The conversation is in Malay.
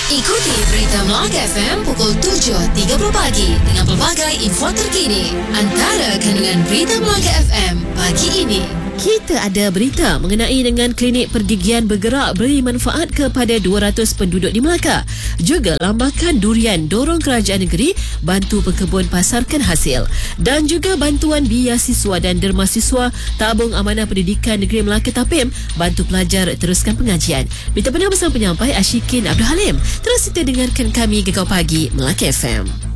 Ikuti berita Melaka FM pukul 7.30 pagi dengan pelbagai info terkini. Antara kandungan berita Melaka FM pagi ini. Kita ada berita mengenai dengan klinik pergigian bergerak beri manfaat kepada 200 penduduk di Melaka. Juga lambakan durian dorong kerajaan negeri bantu pekebun pasarkan hasil. Dan juga bantuan biasiswa dan derma siswa tabung amanah pendidikan negeri Melaka Tapim bantu pelajar teruskan pengajian. Berita benar bersama penyampai Ashikin Abdul Halim. Terus kita dengarkan kami Gekau Pagi Melaka FM.